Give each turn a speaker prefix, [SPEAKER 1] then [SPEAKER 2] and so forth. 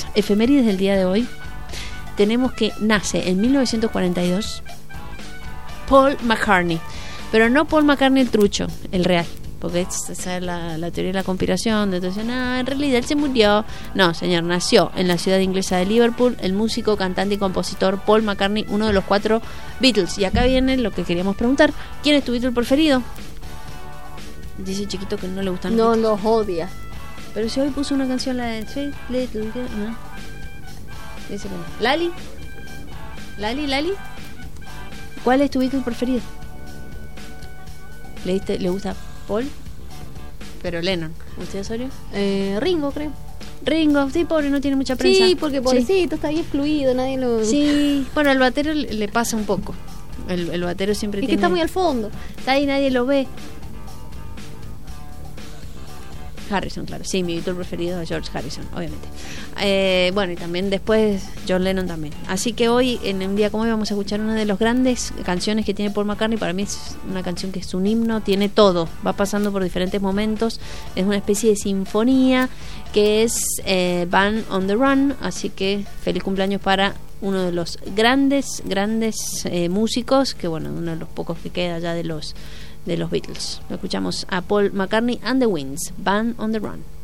[SPEAKER 1] efemérides del día de hoy, tenemos que nace en 1942 Paul McCartney, pero no Paul McCartney el trucho, el real, porque esa es la teoría de la conspiración, de entonces, en realidad él se murió. No, señor, nació en la ciudad inglesa de Liverpool el músico, cantante y compositor Paul McCartney, uno de los 4 Beatles. Y acá viene lo que queríamos preguntar: ¿quién es tu Beatle preferido? Dice Chiquito que no le gustan los Beatles.
[SPEAKER 2] No los odia.
[SPEAKER 1] Pero si hoy puso una canción, la de Sweet Little Girl, ¿no? Dice que no. Lali, ¿cuál es tu Beatle preferido? ¿Le gusta Paul? Pero Lennon. ¿Usted, Osorio?
[SPEAKER 2] Ringo, creo.
[SPEAKER 1] Ringo, sí, pobre, no tiene mucha prensa.
[SPEAKER 2] Sí, porque pobrecito, está ahí excluido, nadie lo...
[SPEAKER 1] Sí, bueno, al batero le pasa un poco. El batero siempre
[SPEAKER 2] Es
[SPEAKER 1] tiene...
[SPEAKER 2] que está muy al fondo.
[SPEAKER 1] Está ahí, nadie lo ve. Harrison, claro. Sí, mi Beatle preferido es George Harrison, obviamente. Bueno, y también después John Lennon también. Así que hoy, en un día como hoy, vamos a escuchar una de las grandes canciones que tiene Paul McCartney. Para mí es una canción que es un himno, tiene todo. Va pasando por diferentes momentos. Es una especie de sinfonía que es Band on the Run. Así que feliz cumpleaños para uno de los grandes músicos, que bueno, uno de los pocos que queda ya de los Beatles. Lo escuchamos a Paul McCartney and the Winds, Band on the Run.